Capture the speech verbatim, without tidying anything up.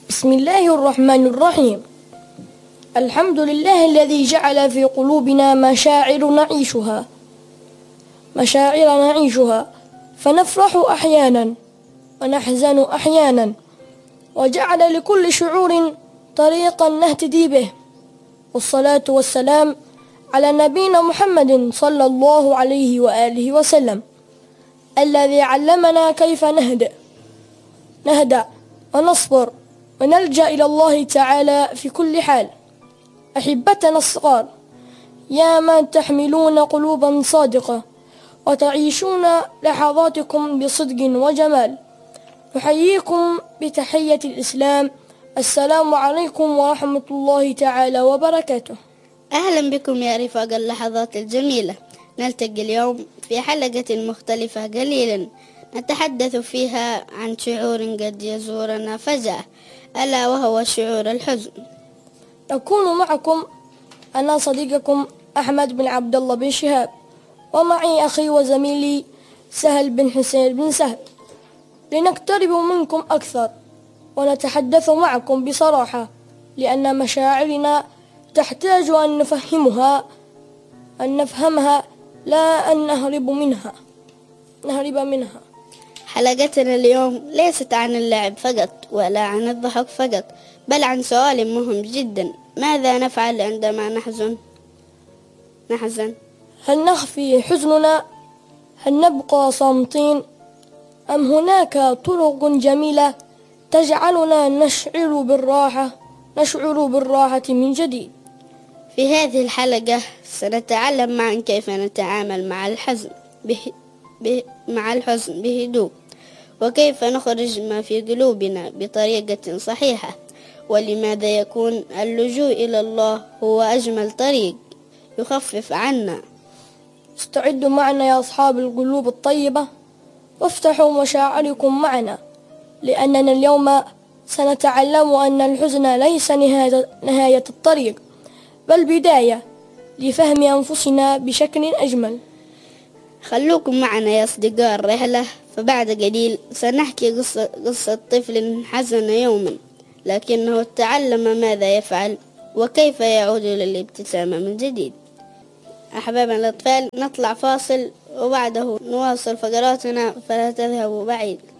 بسم الله الرحمن الرحيم. الحمد لله الذي جعل في قلوبنا مشاعر نعيشها مشاعر نعيشها فنفرح أحيانا ونحزن أحيانا، وجعل لكل شعور طريقا نهتدي به. والصلاة والسلام على نبينا محمد صلى الله عليه وآله وسلم الذي علمنا كيف نهدأ نهدأ ونصبر ونلجأ إلى الله تعالى في كل حال. أحبتنا الصغار، يا من تحملون قلوبا صادقة وتعيشون لحظاتكم بصدق وجمال، أحييكم بتحية الإسلام. السلام عليكم ورحمة الله تعالى وبركاته. أهلا بكم يا رفاق اللحظات الجميلة. نلتقي اليوم في حلقة مختلفة قليلا نتحدث فيها عن شعور قد يزورنا فجأة، ألا وهو شعور الحزن. أكون معكم أنا صديقكم أحمد بن عبد الله بن شهاب، ومعي أخي وزميلي سهل بن حسين بن سهل، لنقترب منكم أكثر ونتحدث معكم بصراحة، لأن مشاعرنا تحتاج أن نفهمها أن نفهمها لا أن نهرب منها نهرب منها. حلقتنا اليوم ليست عن اللعب فقط ولا عن الضحك فقط، بل عن سؤال مهم جدا: ماذا نفعل عندما نحزن؟ نحزن هل نخفي حزننا؟ هل نبقى صامتين؟ أم هناك طرق جميلة تجعلنا نشعر بالراحة نشعر بالراحة من جديد؟ في هذه الحلقة سنتعلم معا كيف نتعامل مع الحزن به... به... مع الحزن بهدوء، وكيف نخرج ما في قلوبنا بطريقة صحيحة، ولماذا يكون اللجوء إلى الله هو أجمل طريق يخفف عنا. استعدوا معنا يا أصحاب القلوب الطيبة، وافتحوا مشاعركم معنا، لأننا اليوم سنتعلم أن الحزن ليس نهاية, نهاية الطريق، بل بداية لفهم أنفسنا بشكل أجمل. خلوكم معنا يا أصدقاء الرحلة، فبعد قليل سنحكي قصة, قصة طفل حزن يوما لكنه تعلم ماذا يفعل وكيف يعود للابتسامة من جديد. أحبابنا الأطفال، نطلع فاصل وبعده نواصل فقراتنا، فلا تذهبوا بعيد.